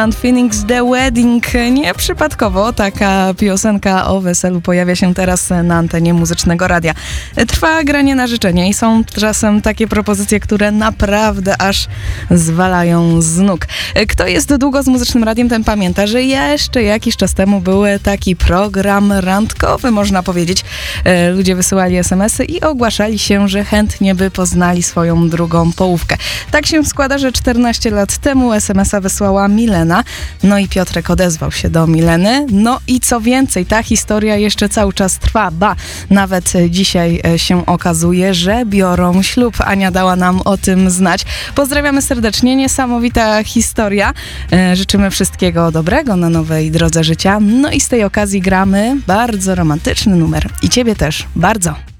Phoenix The Wedding. Nieprzypadkowo taka piosenka o weselu pojawia się teraz na antenie Muzycznego Radia. Trwa granie na życzenie i są czasem takie propozycje, które naprawdę aż zwalają z nóg. Kto jest długo z Muzycznym Radiem, ten pamięta, że jeszcze jakiś czas temu był taki program randkowy, można powiedzieć. Ludzie wysyłali SMS-y i ogłaszali się, że chętnie by poznali swoją drugą połówkę. Tak się składa, że 14 lat temu SMS-a wysłała Milena. No i Piotrek odezwał się do Mileny. No i co więcej, ta historia jeszcze cały czas trwa. Ba, nawet dzisiaj się okazuje, że biorą ślub. Ania dała nam o tym znać. Pozdrawiamy serdecznie, niesamowita historia. Życzymy wszystkiego dobrego na nowej drodze życia. No i z tej okazji gramy bardzo romantyczny numer. I ciebie też bardzo.